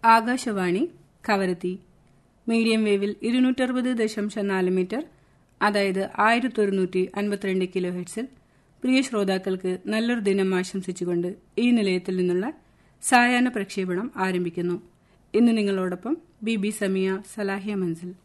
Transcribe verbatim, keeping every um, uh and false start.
Akashvani Kavaratti medium വേവിൽ ഇരുന്നൂറ്ററുപത് ദശാംശം നാല് metre അതായത് ആയിരത്തി ഒരുന്നൂറ്റി അൻപത്തിരണ്ട് കിലോ ഹെർട്സിൽ പ്രിയ ശ്രോതാക്കൾക്ക് നല്ലൊരു ദിനം ആശംസിച്ചുകൊണ്ട് ഈ നിലയത്തിൽ നിന്നുള്ള സായാഹ്ന പ്രക്ഷേപണം ആരംഭിക്കുന്നു. ഇന്ന് നിങ്ങളോടൊപ്പം ബി ബി സമീയ സലാഹിയ മൻസിൽ.